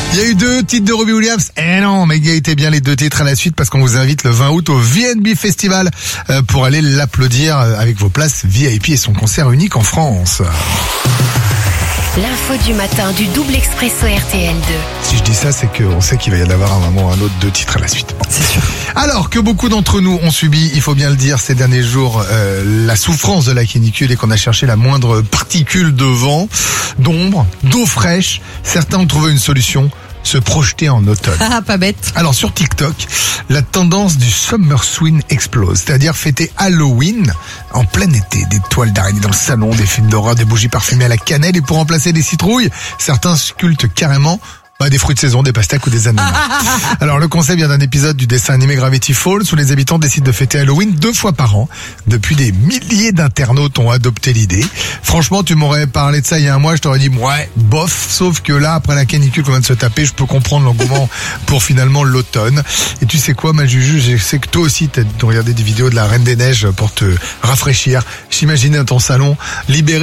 Il y a eu 2 titres de Robbie Williams. Non, mais égalité bien les 2 titres à la suite parce qu'on vous invite le 20 août au VNB Festival pour aller l'applaudir avec vos places VIP et son concert unique en France. L'info du matin du double expresso RTL2. Si je dis ça, c'est qu'on sait qu'il va y en avoir un moment ou un autre 2 titres à la suite. C'est sûr. Alors que beaucoup d'entre nous ont subi, il faut bien le dire, ces derniers jours, la souffrance de la canicule et qu'on a cherché la moindre particule de vent, d'ombre, d'eau fraîche, certains ont trouvé une solution. Se projeter en automne. Ah, pas bête. Alors sur TikTok, la tendance du Summer Swing explose, c'est-à-dire fêter Halloween en plein été, des toiles d'araignée dans le salon, des films d'horreur, des bougies parfumées à la cannelle et pour remplacer les citrouilles, certains sculptent carrément des fruits de saison, des pastèques ou des ananas. Alors le concept vient d'un épisode du dessin animé Gravity Falls où les habitants décident de fêter Halloween 2 fois par an. Depuis, des milliers d'internautes ont adopté l'idée. Franchement, tu m'aurais parlé de ça il y a un mois, je t'aurais dit ouais, bof, sauf que là, après la canicule qu'on vient de se taper, je peux comprendre l'engouement pour finalement l'automne. Et tu sais quoi, ma Juju, je sais que toi aussi t'as regardé des vidéos de la Reine des Neiges pour te rafraîchir. J'imaginais dans ton salon libéré